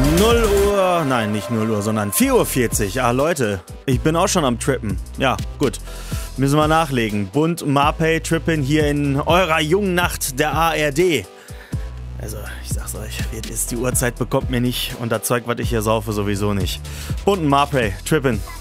0 Uhr, nein, nicht 0 Uhr, sondern 4:40 Uhr. Ah, Leute, ich bin auch schon am Trippen. Ja, gut. Müssen wir nachlegen. Bund Marpay trippen hier in eurer jungen Nacht der ARD. Also, ich sag's euch, die Uhrzeit bekommt mir nicht und das Zeug, was ich hier saufe, sowieso nicht. Bund Marpay trippen.